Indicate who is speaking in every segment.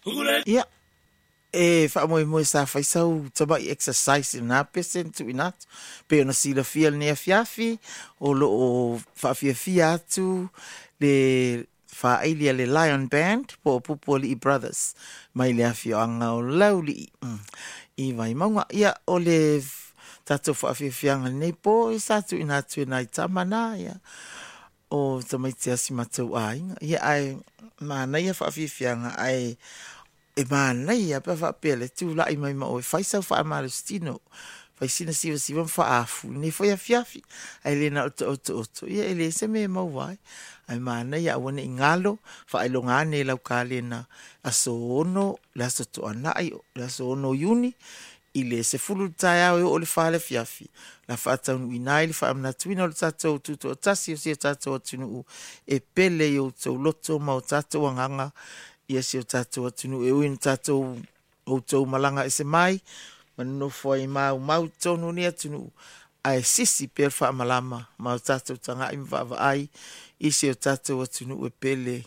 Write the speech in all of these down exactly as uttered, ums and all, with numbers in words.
Speaker 1: Ia, e wha moe moe sa whaisau tama i exercise in nga pesen tu inat. Pe ona sila fia nea fiafi, o lo o wha fia fia atu, le wha ailia le Lion Band, po o pupo li i brothers, mai le afio anga o lauli. Mm. I vai maunga, ia o le tato wha fia fianga nei po, i sa tu inatu nai tamana, ia. O tamaitea si matau ainga. Ia ai, mana ia wha fia fianga, ai, e mana ia pa fa pele tu la i mai ma o fai sa fa malustino fai sina si si van fa afu ne foi a fiafi ai le na o o o ia ele se me ma vai ai mana ia wona ingalo fa ai longa ne la kale na asono la so to ana ai la so no uni ile se fulu taia o le fa le fiafi la fa ta un inai fa amna twino le tato tu to tasi si tato tunu e pele yo to loto ma tato nganga. Ia si o tātou atunu e uin tātou o tau malanga e se mai, manino fwai mau mau tonu ni atunu ai sisi per wha malama, ma o tātou tanga im wha ai, i si o tātou atunu e pele.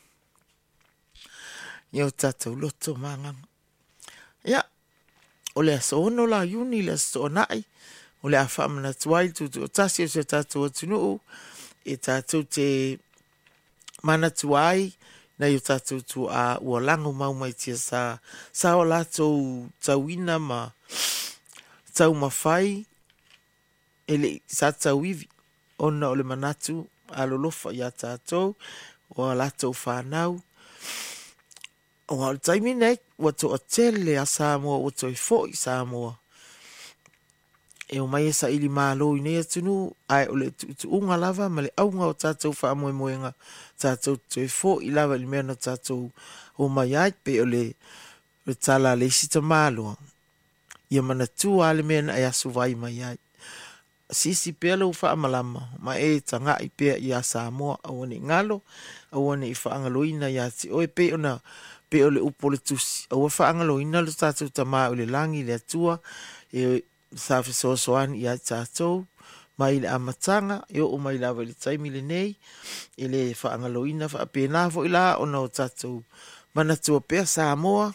Speaker 1: Ia o tātou loto mangang. Ia, o le aso ono la yuni, le aso onai, o le a wha mana tuai, tu o tasi o se tātou atunu, e tātou te mana tuai, na yo tātou tu a ua lango mau mai tia sa sa o lātou tauina ma tau mawhai ele sa tau iwi ona o le manatu a lolofa ia tātou o a lātou whanau o a taimi nei wa to a tele a Samoa o to i fo i Samoa e o mai sa ili malo i nei atunu ai o le tu, tu unga lava ma le aunga o tātou wha moe moenga tātou tu e fo i lava li mea na tātou o mai ai pe o le le tala le sita malo ia mana tu a le mea na e asu vai mai ai sisi pe lo wha amalama ma e tanga i pe i a Samoa a wane ngalo a wane i wha angaloina i ati o e pe o na pe o le upo le tusi a wane wha angaloina le tātou tama o le langi le atua e sa so soan ia tātou mai le amatanga e o mai lava le taimi le nei e le whaangaloina whaapena fo ila o na o tātou manatua pea Samoa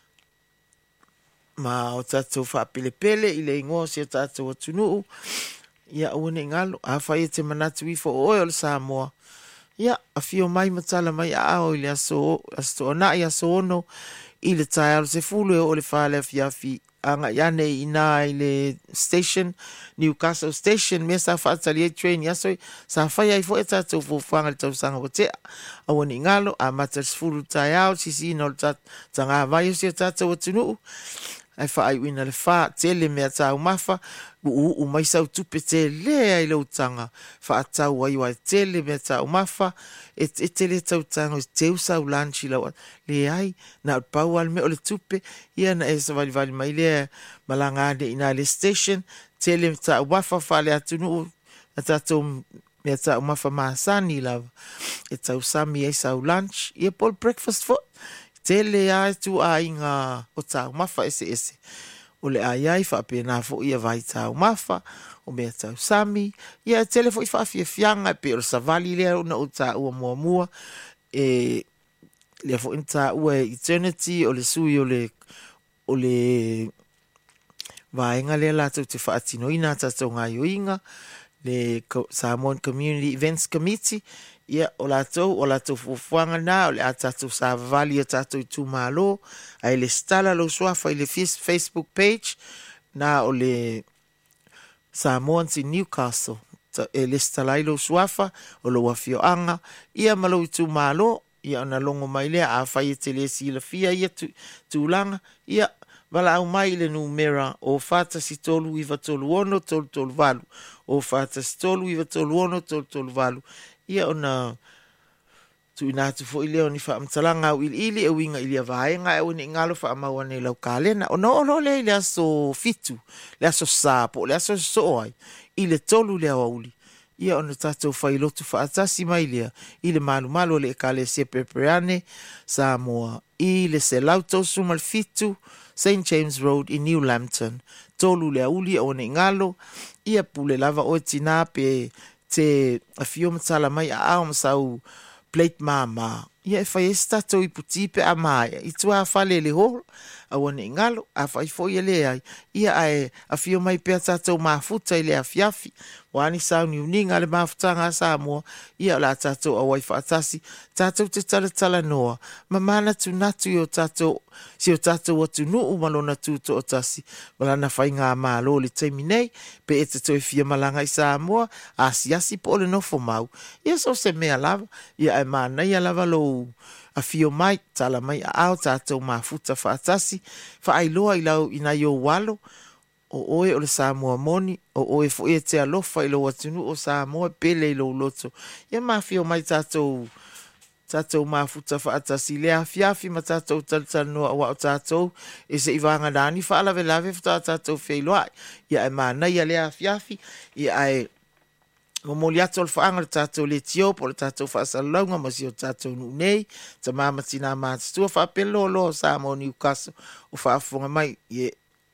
Speaker 1: ma o tātou whaapele pele i le ingoa si o tātou atunu ia uane ngalo a whai e te manatu i fo oe o le Samoa ia a fio mai matala mai a ao i le aso aso na i aso ono i le tai alo se fulu e o le whale a fiafi anga yane ina i le station Newcastle station me sa whaatali e train yaso sa whai ai fo e tātou fōwhanga le tausanga o te a wani ngalo a mata fulu tai ao si si ino le tanga vai o si o tātou atunu ai wha ai wina le wha tele mea tāu mawha u u mai sau tupe te lea i lau tanga wha atau ai wai tele mea tāu mawha e, e tele tau tanga e teu sau lanchi lau le ai na pau al me o le tupe ia na e sa vali vali mai lea malanga ane ina le station tele mea tāu mawha wha le atunu na tātou mea tāu mawha maasani lau e tau sami e sau lunch ia pol breakfast for tele ai tu a inga o tau mafa ese ese. O le ai ai wha pena fo ia vai tau mafa, o mea tau sami, ia tele fo i wha fia fianga, pe o savali lea una o tau ua mua mua, e lea fo inta ua eternity, o le sui o le, o le vaenga lea la tau te wha atino ina, tatou ngai o inga, le Samoan Community Events Committee, ia o lātou, o lātou fuafuanga nā, o le a tātou sa vali a tātou i tū mālo, ai le stala lo suafa i le Facebook page, nā o le Samoans in Newcastle, e le stala i lo suafa, o lo wafio anga, ia malo i tū mālo, ia ona longo mai lea, a whai e te le si la fia ia tūlanga, ia wala au mai le numera o whata si tolu iwa tolu ono, tolu tolu walu, o whata si tolu iwa tolu ono, tolu tolu walu, ia ona tu ina tu fo ile oni fa mtalanga o ili ili e winga ili avaenga e oni ngalo fa amawane lau kalena ona ono le le aso fitu le aso sapo le aso soai ile tolu le auli ia ona tatou fa ilotu fa atasi mai le ile malu malu le kale se peperane Samoa ile se lauto sumal fitu Saint James Road in New Lambton tolu le auli oni ngalo ia pule lava o tina pe te a fio matala mai a au masau plate mama ia e whai e stato i puti pe a maia. I tua a whale le horo, a wane ingalo, a whai fo i le ai. Ia ai a fio mai pe a tatou mafuta i le a fiafi. Wani sau ni uninga le mafutanga a Samoa. Ia la tatou a wai whaatasi. Tatou te tala tala noa. Mamana tu natu i o tatou, si o tatou atu nuu malona tu to o tasi. Malana whai ngā mālo le teimi nei, pe e te toi fia malanga i Samoa, a siasi po le nofo mau. Ia so se mea lava, ia e mana ia lava lo a fio mai, tala mai a au tatou mafuta whaatasi, wha ai loa i lau ina i o walo, o oe o le Samoa moni, o oe fo e te alofa i lo atunu o Samoa pele i lo loto. Ia ma fio mai tatou, tatou mafuta whaatasi, lea fiafi ma tatou talitala noa wa o tatou, e se i vanga nani wha alawe lawe fta tatou fei loai. Ia e mana ia lea fiafi, ia e o moli ato le whaanga le tātou le tio, po le tātou whaasalaunga, ma si o tātou nu nei, ta mama tina mātua whaapelo lo sa mo ni ukaso, o whaafunga mai, ye,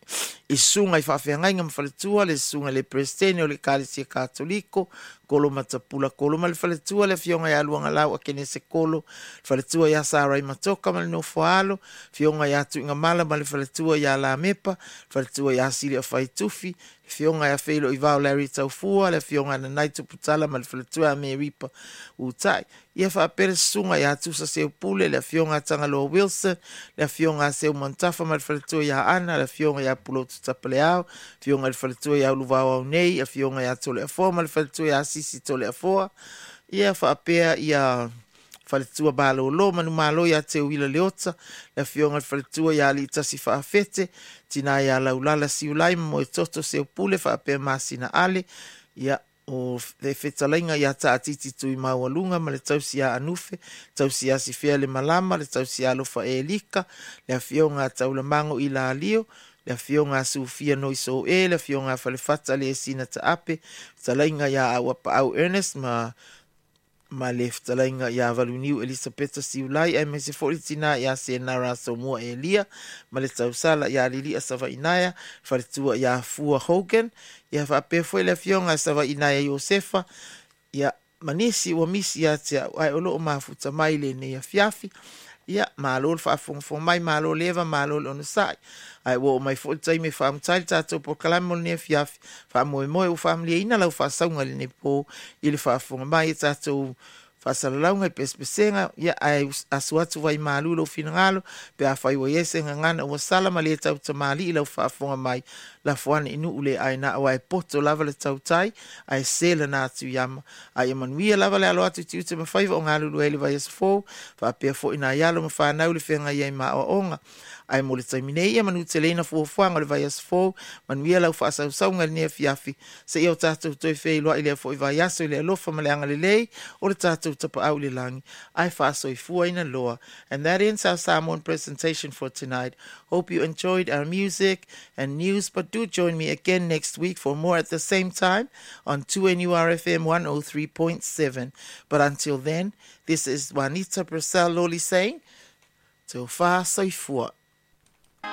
Speaker 1: i sunga i whaafeangainga mawhaletua, le sunga le prestene o le kālesia kātoliko, kolo matapula kolo ma le whaletua, le fionga i aluanga lau a kene se kolo, whaletua i asarai matoka ma le no whaalo, fionga i atu inga mala ma le whaletua i ala mepa, whaletua i asili a whaitufi, fionga ya feilo i vau Larry Taufua, le fionga na naitu putala ma le whaletua a me ripa utai. Ia whaapere sunga i atu sa seu pule, le fionga Tangaloa Wilson, le fionga seu Montafa ma le whaletua i a ana, le fionga i a pulotu tapale au, fionga le whaletua i a uluvau au nei, le fionga i a tole a foa ma le whaletua i a sisi tole a foa. Ia whaapea i a whaletua balo lo, manu malo i a te uila leota, le fionga le whaletua i a li tasi whaafete, tina i a laulala siulai mo e toto seu pule whaapea masina ale, ia o le whetalainga i a taatiti tui maualunga ma le tausi a anufe, tausi a si fea le malama, le tausi a lofa e lika, le fionga taula mango i la alio, le fionga sufia no iso e, le fionga whalefata le sina ta ape, talainga i a awapa au Ernest ma ma le ftalainga ia valuniu Elisabetta Siulai ai me se foritina ia se nara so mua Elia ma le tausala ia lili a sava inaya faritua ia fua Hogan ia fa pe foi le fionga sava inaya Josefa ia manisi wa misi ia te ai olo mafuta mai le ne ia fiafi ia malol fa fong fong mai malol leva malol on sai ai wo mai fo tai me fam tai tato po kalamol ne fiafi fa mo mo o family ina la fa saunga le ne po il fa fong mai tato fa salalaunga pespesenga ia ai asuatu vai malulo finangalo pe a fai wo yese ngana o sala mali tau tamali la fa fong mai la fuan inu ule ai na o ai poto lava le tau tai ai sela na tu yama ai manuia lava le alo atu tu te ma fai o ngalu ele vai es fo fa pe fo ina yalo ma fa na ule fenga ia ma o onga ai mo le taimine ia manu te leina fo fuanga le vai es fo manuia la fa sa saunga ne fiafi se io tatu toi fei lo ile fo vai aso ile lo fa ma le anga le lei o le tatu tapa au le langi ai fa so i fu ina loa. And that ends our Samoan presentation for tonight. Hope you enjoyed our music and news, but do join me again next week for more at the same time on two N U R F M one oh three point seven. But until then, this is Juanita Purcell Loli saying, Te o wha soifua.